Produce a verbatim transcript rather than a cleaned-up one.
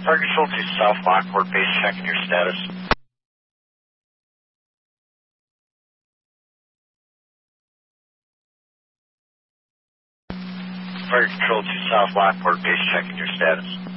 Fire Control to South Lockport Base, checking your status. Fire Control to South Lockport Base, checking your status.